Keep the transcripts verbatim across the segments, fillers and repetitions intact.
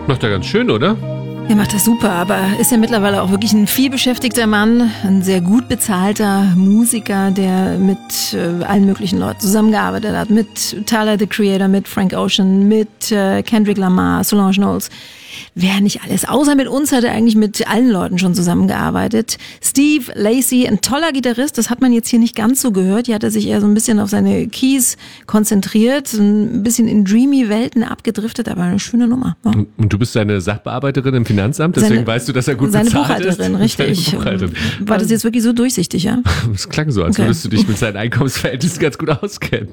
Macht er ganz schön, oder? Er macht das super, aber ist ja mittlerweile auch wirklich ein vielbeschäftigter Mann, ein sehr gut bezahlter Musiker, der mit äh, allen möglichen Leuten zusammengearbeitet hat, mit Tyler, the Creator, mit Frank Ocean, mit äh, Kendrick Lamar, Solange Knowles. Wer nicht alles, außer mit uns hat er eigentlich mit allen Leuten schon zusammengearbeitet. Steve Lacy, ein toller Gitarrist, das hat man jetzt hier nicht ganz so gehört. Hier hat er sich eher so ein bisschen auf seine Keys konzentriert, ein bisschen in dreamy Welten abgedriftet, aber eine schöne Nummer. Ja. Und du bist seine Sachbearbeiterin im Finanzamt, deswegen seine, weißt du, dass er gut bezahlt ist. Seine Buchhalterin, richtig. Seine Buchhalterin. War das jetzt wirklich so durchsichtig, ja? Das klang so, als okay. würdest du dich mit seinen Einkommensverhältnissen ganz gut auskennen.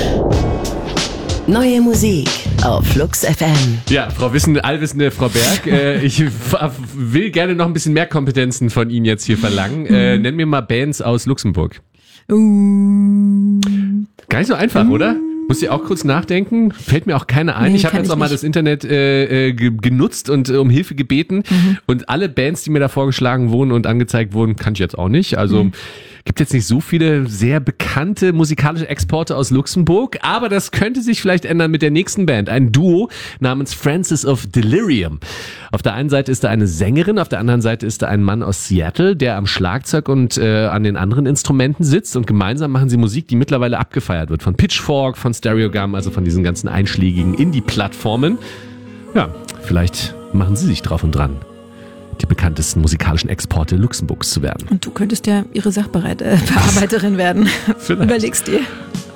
Neue Musik auf Flux F M. Ja, Frau Wissen, allwissende Frau Berg, äh, ich will gerne noch ein bisschen mehr Kompetenzen von Ihnen jetzt hier verlangen. Äh, nenn mir mal Bands aus Luxemburg. Uh. Gar nicht so einfach, uh. oder? Muss ich auch kurz nachdenken? Fällt mir auch keine ein. Nee, ich habe jetzt auch mal das Internet äh, ge- genutzt und äh, um Hilfe gebeten. Mhm. Und alle Bands, die mir da vorgeschlagen wurden und angezeigt wurden, kann ich jetzt auch nicht. Also mhm. gibt jetzt nicht so viele sehr bekannte musikalische Exporte aus Luxemburg. Aber das könnte sich vielleicht ändern mit der nächsten Band. Ein Duo namens Francis of Delirium. Auf der einen Seite ist da eine Sängerin, auf der anderen Seite ist da ein Mann aus Seattle, der am Schlagzeug und äh, an den anderen Instrumenten sitzt. Und gemeinsam machen sie Musik, die mittlerweile abgefeiert wird. Von Pitchfork, von Stereogum, also von diesen ganzen einschlägigen Indie-Plattformen. Ja, vielleicht machen sie sich drauf und dran, die bekanntesten musikalischen Exporte Luxemburgs zu werden. Und du könntest ja ihre Sachbearbeiterin werden. Überlegst dir.